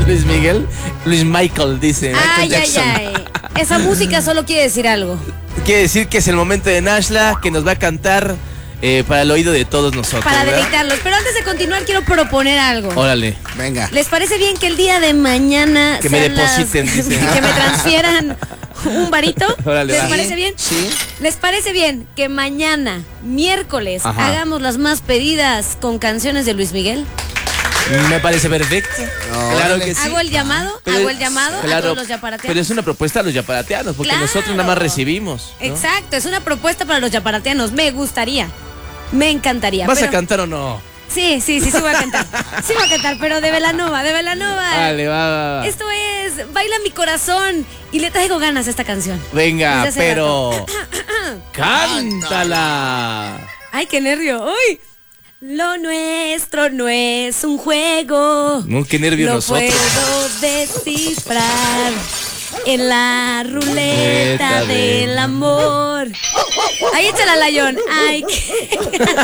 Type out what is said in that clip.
Luis Miguel. Luis Michael, dice. Ay, Michael Jackson. ay. Esa música solo quiere decir algo. Quiere decir que es el momento de Nashla, que nos va a cantar para el oído de todos nosotros. Para ¿verdad? deleitarlos. Pero antes de continuar, quiero proponer algo. Órale. Venga. ¿Les parece bien que el día de mañana Que me sean depositen, dice. que me transfieran un varito? Órale, ¿Les va. parece bien? Sí. ¿Les parece bien que mañana, miércoles, Ajá. hagamos las más pedidas con canciones de Luis Miguel? Me parece perfecto. Claro Órale. que sí. Hago el llamado a Claro, todos los yaparateanos. pero es una propuesta a los yaparateanos, porque Claro. nosotros nada más recibimos, ¿no? Exacto, es una propuesta para los yaparateanos. Me gustaría, me encantaría. ¿Vas pero- a cantar o no? Sí, voy a cantar. Sí voy a cantar, pero de Belanova, de Belanova. Vale, va. Esto es Baila mi corazón y le traigo ganas a esta canción. Venga, Desde hace pero... ¡Cántala! Ay, qué nervio. ¡Uy! Lo nuestro no es un juego. No, qué nervio Lo nosotros. puedo descifrar en la ruleta del amor. Ahí échala, Layón. Ay, qué...